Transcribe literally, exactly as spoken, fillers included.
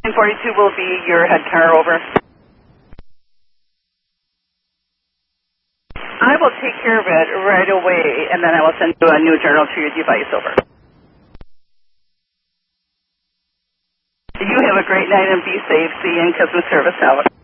nine forty-two will be your head car, over. I will take care of it right away, and then I will send you a new journal to your device, over. You have a great night and be safe. See you in customer service, out.